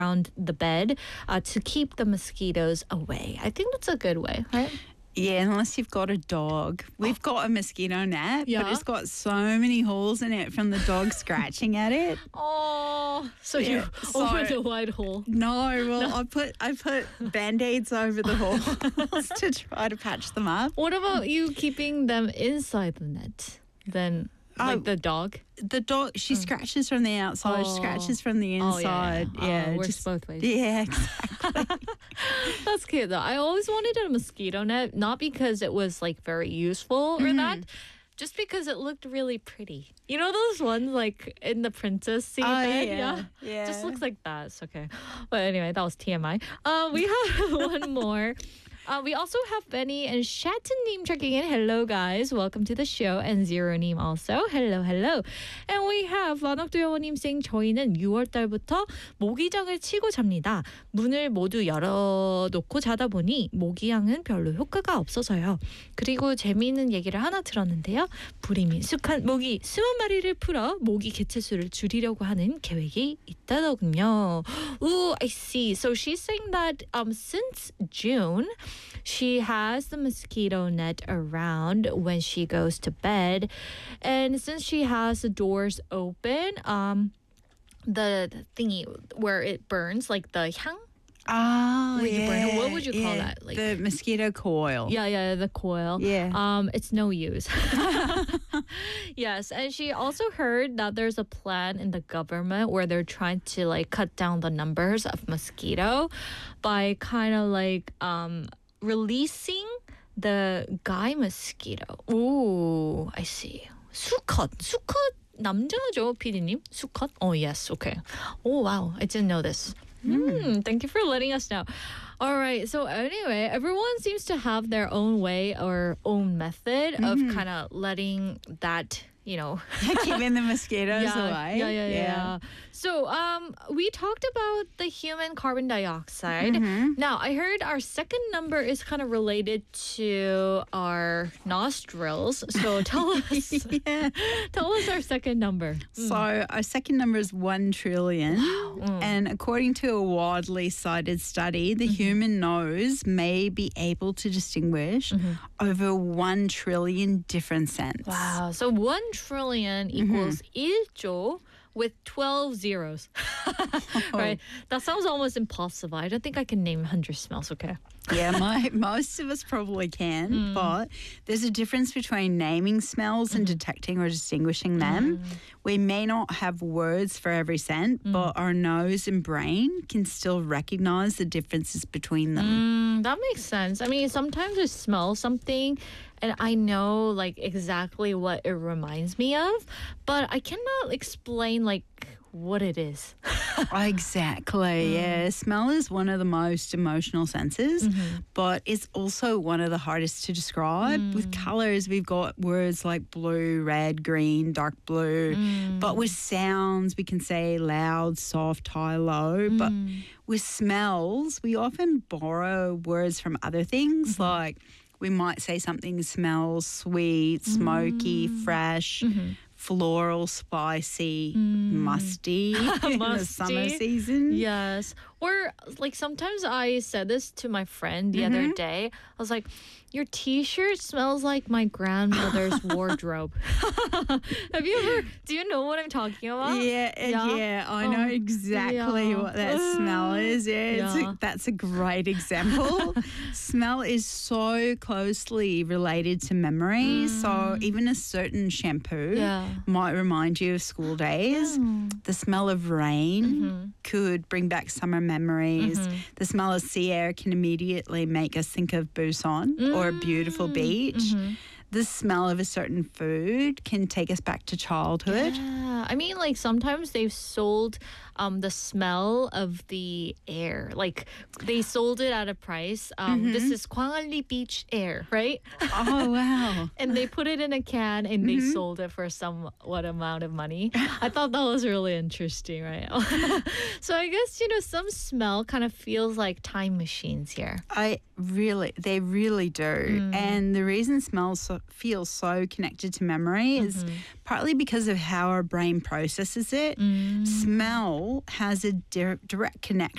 around the bed to keep the mosquitoes away. I think that's a good way, right? Yeah, unless you've got a dog. We've got a mosquito net, Yeah. but it's got so many holes in it from the dog scratching at it. Oh, so Yeah, you so- opened a wide hole. No, well, I put Band-Aids over the holes to try to patch them up. What about you keeping them inside the net? Then, like the dog? The dog, she scratches from the outside, Oh. scratches from the inside. Oh, Yeah, works just- both ways. Yeah, exactly. That's cute though. I always wanted a mosquito net, not because it was like very useful or that, just because it looked really pretty. You know those ones like in the princess scene? Oh, bed? yeah. Just looks like that. It's okay. But anyway, that was TMI. We have one more. We also have Benny and Shatton님 checking in. Hello, guys. Welcome to the show. And Zero님 also. Hello, hello. And we have 만학도영어님 saying 저희는 6월달부터 모기장을 치고 잡니다. 문을 모두 열어놓고 자다 보니 모기향은 별로 효과가 없어서요. 그리고 재미있는 얘기를 하나 들었는데요. 불이 미숙한 모기 20마리를 풀어 모기 개체수를 줄이려고 하는 계획이 있다더군요. Ooh, I see. So she's saying that since June, she has the mosquito net around when she goes to bed. And since she has the doors open, the thingy where it burns, like the 향? Oh, Where you burn it. yeah. What would you call yeah. that? Like- the mosquito coil. Yeah, the coil. Yeah. It's no use. Yes, and she also heard that there's a plan in the government where they're trying to like cut down the numbers of mosquito by kind of like releasing the guy mosquito. Ooh, I see. 수컷 남자죠, PD님? 수컷? Oh, yes. Okay. Oh, wow. I didn't know this. Thank you for letting us know. All right. So anyway, everyone seems to have their own way or own method of kind of letting that, you know, Keeping the mosquitoes away. Yeah. So we talked about the human carbon dioxide. Now, I heard our second number is kind of related to our nostrils. So tell us, tell us our second number. So our second number is 1 trillion. And according to a widely cited study, the human nose may be able to distinguish over 1 trillion different scents. Wow. So 1 trillion equals 1조 with 12 zeros. Right? That sounds almost impossible. I don't think I can name 100 smells, okay? Yeah, most of us probably can, but there's a difference between naming smells and detecting or distinguishing them. We may not have words for every scent, but our nose and brain can still recognize the differences between them. That makes sense. I mean, sometimes I smell something and I know like exactly what it reminds me of, but I cannot explain like what it is. Exactly, yeah. Smell is one of the most emotional senses, but it's also one of the hardest to describe. With colours, we've got words like blue, red, green, dark blue. But with sounds, we can say loud, soft, high, low. But with smells, we often borrow words from other things, like we might say something smells sweet, smoky, fresh, floral, spicy, musty in the summer season. Yes. Or like sometimes I said this to my friend the other day. I was like, your t-shirt smells like my grandmother's wardrobe. Have you ever, do you know what I'm talking about? Yeah, I know exactly what that smell is. That's a great example. Smell is so closely related to memory. So even a certain shampoo might remind you of school days. The smell of rain could bring back summer memories. The smell of sea air can immediately make us think of Busan or a beautiful beach. The smell of a certain food can take us back to childhood. Yeah. I mean, like sometimes they've sold the smell of the air. Like they sold it at a price. This is Gwangalli Beach air, right? Oh, wow. And they put it in a can and they sold it for somewhat amount of money. I thought that was really interesting, right? So I guess, you know, some smell kind of feels like time machines here. They really do. And the reason smells feel so connected to memory is partly because of how our brain processes it. Smell has a direct connection